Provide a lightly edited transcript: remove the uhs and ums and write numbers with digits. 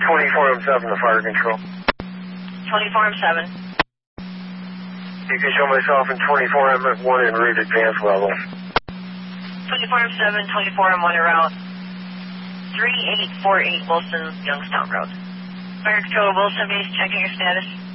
24M7 to fire control. 24M7. You can show myself in 24M1 en route advance level. 24M7, 24M1 en route. 3848 Wilson, Youngstown Road. Fire control, Wilson base, checking your status.